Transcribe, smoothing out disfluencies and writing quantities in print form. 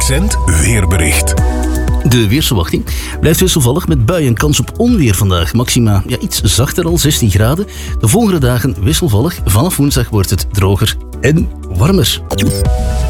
Accent weerbericht. De weersverwachting blijft wisselvallig met buien en kans op onweer vandaag. Maxima iets zachter al, 16 graden. De volgende dagen wisselvallig. Vanaf woensdag wordt het droger en warmer.